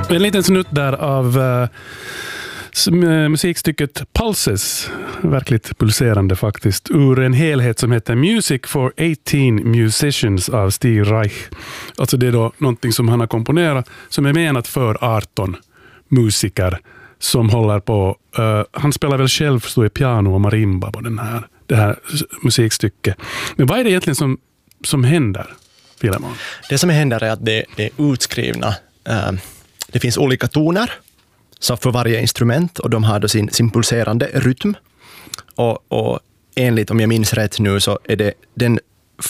En liten snutt där av musikstycket Pulses, verkligt pulserande faktiskt, ur en helhet som heter Music for 18 Musicians av Steve Reich. Alltså det är då någonting som han har komponerat som är menat för 18 musiker som håller på. Han spelar väl själv stå i piano och marimba på det här musikstycket. Men vad är det egentligen som händer, Filemon? Det som händer är att det är utskrivna. Det finns olika toner så för varje instrument och de har då sin pulserande rytm. Och enligt, om jag minns rätt nu, så är det den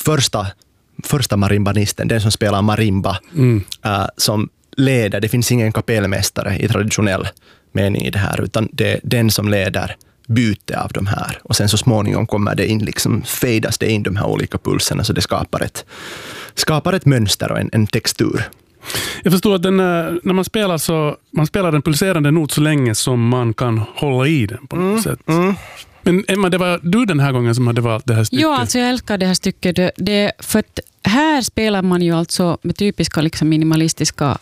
första marimbanisten, den som spelar marimba, som leder. Det finns ingen kapellmästare i traditionell mening i det här, utan det är den som leder byte av de här. Och sen så småningom kommer det in, liksom fejdas det in de här olika pulserna, så det skapar ett mönster och en textur. Jag förstår att när man spelar så man spelar den pulserande not så länge som man kan hålla i den på något sätt. Men Emma, det var du den här gången som hade valt det här stycket. Ja, alltså jag älskar det här stycket. För att här spelar man ju alltså med typiska liksom minimalistiska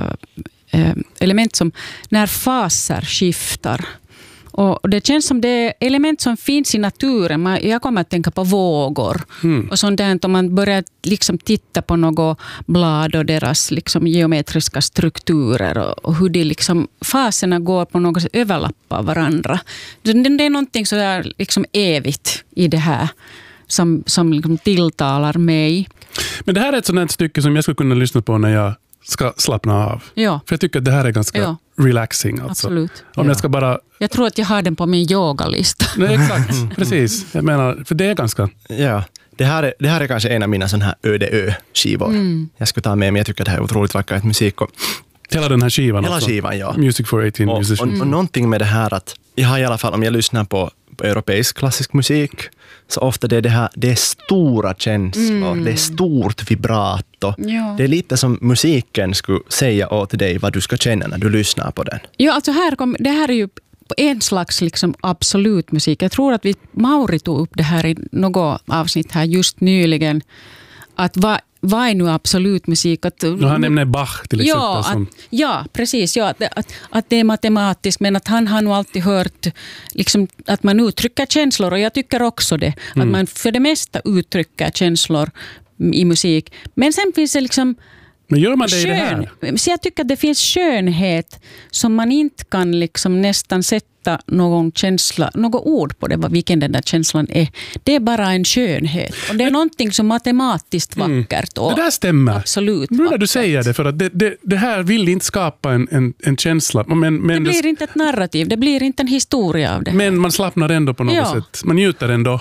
element som när faser skiftar. Och det känns som det är element som finns i naturen. Jag kommer att tänka på vågor. Och sånt där, om man börjar liksom titta på något blad och deras liksom geometriska strukturer och hur de liksom, faserna går på något sätt överlappar varandra. Det är någonting så där liksom evigt i det här som liksom tilltalar mig. Men det här är ett sådant stycke som jag skulle kunna lyssna på när jag ska slappna av. Ja. För jag tycker att det här är ganska relaxing. Alltså. Absolut. Jag tror att jag har den på min yogalista. Nej, exakt. Precis. Jag menar, för det är ganska... Ja, det här är kanske en av mina sån här öde-ö-skivor. Jag skulle ta med mig, jag tycker att det här är otroligt vackert musik. Och hela den här skivan. Hela skivan, ja. Music for 18 musicians. Och någonting med det här att jag har i alla fall, om jag lyssnar på europeisk klassisk musik, så ofta det är stora känslor, det är stort vibrato. Ja. Det är lite som musiken skulle säga åt dig vad du ska känna när du lyssnar på den. Ja, alltså det här är ju en slags liksom absolut musik. Jag tror att Mauri tog upp det här i något avsnitt här just nyligen. Att vad är nu absolut musik? Han nämner Bach till exempel. Ja, precis. Ja, att det är matematiskt, men att han har nog alltid hört liksom, att man uttrycker känslor, och jag tycker också det. Att man för det mesta uttrycker känslor i musik. Men sen finns det liksom... Men gör man det i det här? Så jag tycker att det finns skönhet som man inte kan liksom nästan sätta någon känsla, något ord på det, vilken den där känslan är. Det är bara en skönhet. Och det är någonting som matematiskt vackert. Och det där stämmer. Absolut nu när du säger det, för att det här vill inte skapa en känsla. Men det blir inte ett narrativ, det blir inte en historia av det. Men man slappnar ändå på något sätt. Man njuter ändå.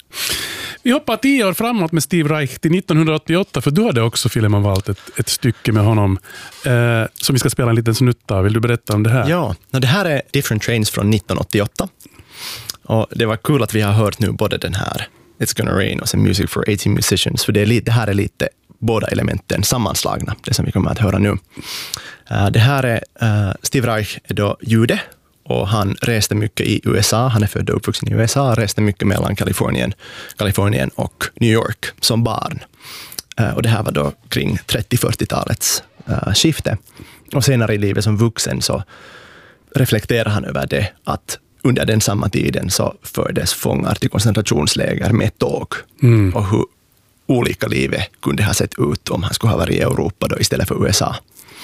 Vi hoppar 10 år framåt med Steve Reich till 1988, för du hade också, Filemon, valt ett stycke med honom som vi ska spela en liten snutt av. Vill du berätta om det här? Ja, det här är Different Trains från 1988. Och det var kul att vi har hört nu både den här It's Gonna Rain och sen Music for 18 Musicians, för det här är lite båda elementen sammanslagna, det som vi kommer att höra nu. Det här är Steve Reich är då jude. Och han reste mycket i USA. Han är född och uppvuxen i USA. Reste mycket mellan Kalifornien och New York som barn. Och det här var då kring 30-40-talets skifte. Och senare i livet som vuxen så reflekterar han över det att under den samma tiden så fördes fångar till koncentrationsläger med tåg. Och hur olika livet kunde ha sett ut om han skulle ha varit i Europa då istället för USA.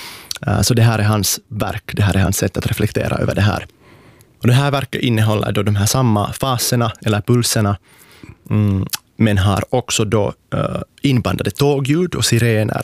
Så det här är hans verk, det här är hans sätt att reflektera över det här. Och det här verket innehåller då de här samma faserna eller pulserna, men har också då inbandade tågljud och sirener